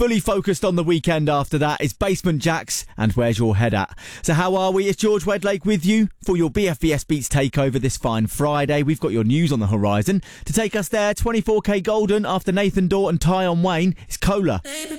Fully focused on the weekend after that is Basement Jaxx and Where's Your Head At? So how are we? It's George Wedlake with you for your BFBS Beats takeover this fine Friday. We've got your news on the horizon. To take us there, 24K Golden after Nathan Dawe and Tyon Wayne is Cola. Baby,